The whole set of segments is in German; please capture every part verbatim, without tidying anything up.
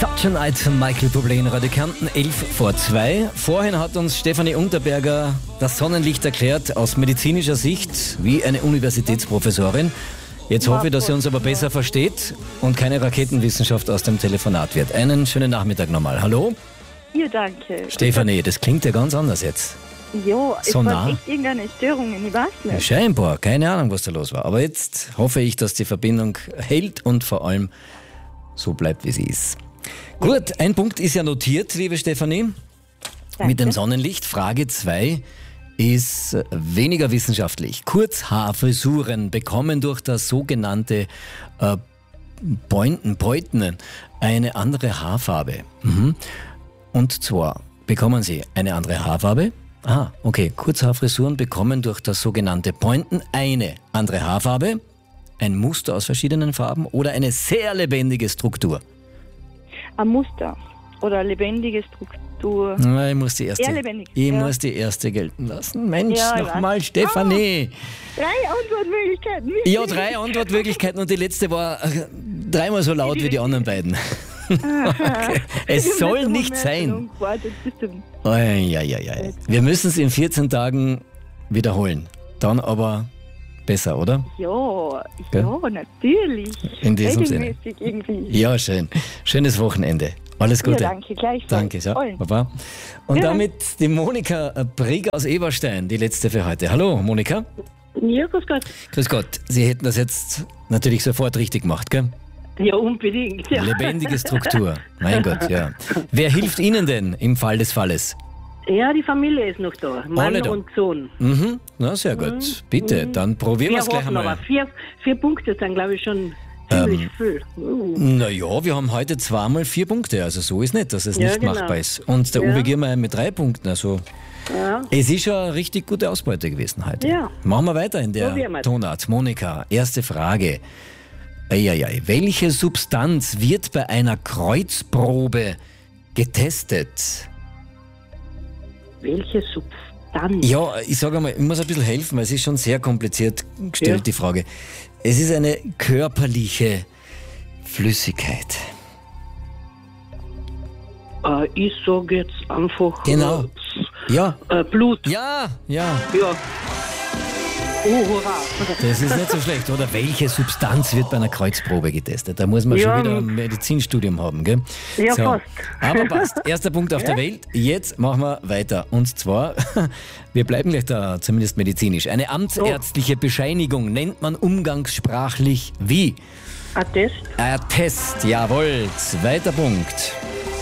Such a Night, Michael Bublé in Radio Kärnten, elf vor zwei. Vorhin hat uns Stefanie Unterberger das Sonnenlicht erklärt aus medizinischer Sicht wie eine Universitätsprofessorin. Jetzt hoffe ich, dass sie uns aber besser versteht und keine Raketenwissenschaft aus dem Telefonat wird. Einen schönen Nachmittag nochmal. Hallo? Ja, danke. Stefanie, das klingt ja ganz anders jetzt. Ja, es So war nah. echt irgendeine Störung, ich weiß Ja, nicht. scheinbar, keine Ahnung, was da los war. Aber jetzt hoffe ich, dass die Verbindung hält und vor allem so bleibt, wie sie ist. Gut, ein Punkt ist ja notiert, liebe Stefanie. Danke. Mit dem Sonnenlicht. Frage zwei ist weniger wissenschaftlich. Kurzhaarfrisuren bekommen durch das sogenannte äh, Pointen, Pointen eine andere Haarfarbe. Mhm. Und zwar bekommen sie eine andere Haarfarbe. Ah, okay. Kurzhaarfrisuren bekommen durch das sogenannte Pointen eine andere Haarfarbe, ein Muster aus verschiedenen Farben oder eine sehr lebendige Struktur. Ein Muster oder eine lebendige Struktur. Na, ich muss die erste, Eher lebendig, ich ja. muss die erste gelten lassen. Mensch, Ja, ich nochmal, weiß. Stefanie. Drei Antwortmöglichkeiten. Ja, drei Antwortmöglichkeiten und die letzte war äh, dreimal so laut wie die anderen beiden. Okay. Es soll nicht sein. Eieiei. Wir müssen es in vierzehn Tagen wiederholen. Dann aber besser, oder? Ja, Gell? ja, natürlich. In diesem Sinne. Regelmäßig irgendwie. Ja, schön. Schönes Wochenende. Alles Gute. Ja, danke, gleichfalls. Danke, ja. Allen. Baba. Und Ja. damit die Monika Brieger aus Eberstein, die letzte für heute. Hallo, Monika. Ja, grüß Gott. Grüß Gott. Sie hätten das jetzt natürlich sofort richtig gemacht, gell? Ja, unbedingt. Ja. Lebendige Struktur. Mein Gott, ja. Wer hilft Ihnen denn im Fall des Falles? ja, die Familie ist noch da. Mann Alle da. und Sohn. Mhm, na sehr gut. Bitte, dann probieren wir es Wir gleich hoffen einmal. aber. Vier, vier Punkte sind, glaube ich, schon ziemlich viel. Uh. Naja, wir haben heute zweimal vier Punkte, also so ist nicht, dass es Ja, nicht genau. machbar ist. Und der Ja. Uwe Giermeier mit drei Punkten, also Ja. es ist schon eine richtig gute Ausbeute gewesen heute. Ja. Machen wir weiter in Probieren der wir's. Tonart. Monika, erste Frage. Eieiei. Welche Substanz wird bei einer Kreuzprobe getestet? Welche Substanz? Ja, ich sage einmal, ich muss ein bisschen helfen, weil es ist schon sehr kompliziert gestellt, Ja. die Frage. Es ist eine körperliche Flüssigkeit. Äh, ich sage jetzt einfach Genau. Ja, äh, Blut. ja, ja. Ja. Oh, hurra. Das ist nicht so schlecht, oder? Welche Substanz wird bei einer Kreuzprobe getestet? Da muss man Ja. schon wieder ein Medizinstudium haben, gell? Ja, fast. Aber passt. Erster Punkt auf der Welt. Jetzt machen wir weiter. Und zwar, wir bleiben gleich da, zumindest medizinisch. Eine amtsärztliche Bescheinigung nennt man umgangssprachlich wie? Attest. Attest, jawohl. Zweiter Punkt.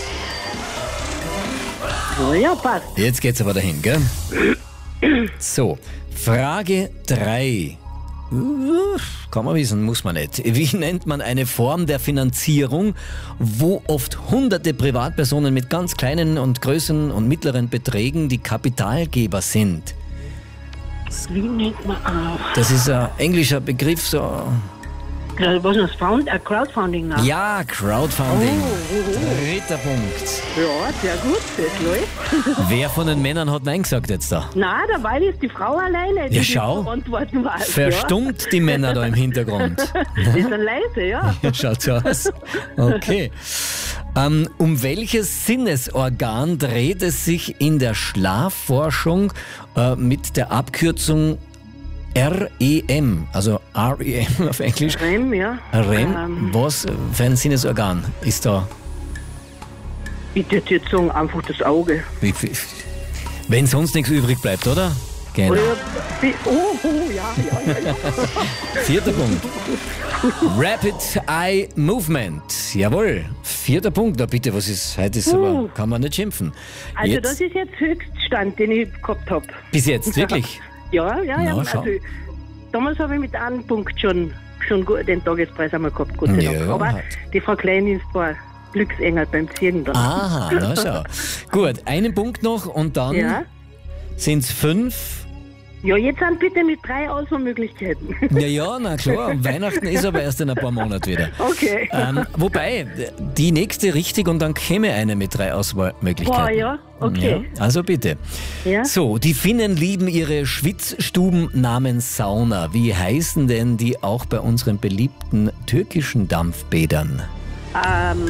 Oh, ja, passt. Jetzt geht's aber dahin, gell? So, Frage drei. Kann man wissen, muss man nicht. Wie nennt man eine Form der Finanzierung, wo oft hunderte Privatpersonen mit ganz kleinen und größeren und mittleren Beträgen die Kapitalgeber sind? Wie nennt man auch? Das ist ein englischer Begriff, so. Äh, Was ist das? Found, äh, Crowdfunding nach? Ja, Crowdfunding. Oh, oh, oh. Dritter Punkt. Ja, sehr gut, das läuft. Wer von den Männern hat Nein gesagt jetzt da? Nein, dabei ist die Frau alleine, die Ja, die schau. Antworten weiß. Verstummt die Männer da im Hintergrund. Ja. Die sind leise, ja. Ja, schaut so aus. Okay. Ähm, um welches Sinnesorgan dreht es sich in der Schlafforschung äh, mit der Abkürzung R E M, also R E M auf Englisch? Rem, ja. R E M, Ähm, was für ein Sinnesorgan ist da? ich würde jetzt sagen, einfach das Auge. Wie viel- Wenn sonst nichts übrig bleibt, oder? Genau. Oder, wie- oh, oh, ja, ja, ja. ja. Vierter Punkt. Rapid Eye Movement. Jawohl. Vierter Punkt. Na bitte, was ist? Heute ist aber, Uh. kann man nicht schimpfen. Also Jetzt, das ist jetzt Höchststand, den ich gehabt habe. bis jetzt, wirklich? Ja, ja, ja. Na, schau. Also, damals habe ich mit einem Punkt schon, schon gut, den Tagespreis einmal gehabt, Gott sei Ja, Dank. Aber hat. die Frau Klein ist zwar Glücksengel beim Ziehen dann. Aha, na schau. Gut, einen Punkt noch und dann Ja. sind es fünf. Ja, jetzt sind bitte mit drei Auswahlmöglichkeiten. Ja, ja, na klar. Weihnachten ist aber erst in ein paar Monaten wieder. Okay. Ähm, wobei, die nächste richtig und dann käme eine mit drei Auswahlmöglichkeiten. Boah, ja, okay. Ja, also bitte. Ja. So, die Finnen lieben ihre Schwitzstuben namens Sauna. Wie heißen denn die auch bei unseren beliebten türkischen Dampfbädern? Ähm,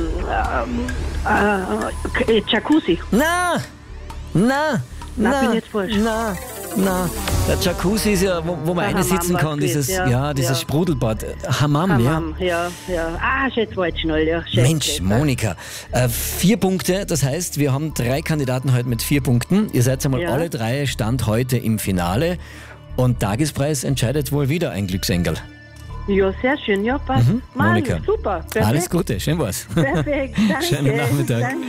ähm, äh, Jacuzzi. Na, na, Na, na, bin ich jetzt falsch. na, na. Der Jacuzzi ist ja, wo, wo man Der eine sitzen Hammam kann, war's dieses, gewesen, ja, ja, dieses ja. Sprudelbad. Hammam, ja. Hammam, ja, ja. Ah, schätze falsch schnell, ja. Schätze, Mensch, schätze. Monika, äh, vier Punkte, das heißt, wir haben drei Kandidaten heute mit vier Punkten. Ihr seid einmal Ja. alle drei Stand heute im Finale und Tagespreis entscheidet wohl wieder ein Glücksengel. Ja, sehr schön, ja, passt. Mhm, Mann, Monika. super, perfekt. Alles Gute, schön war's. Perfekt, danke. Schönen Nachmittag. Danke.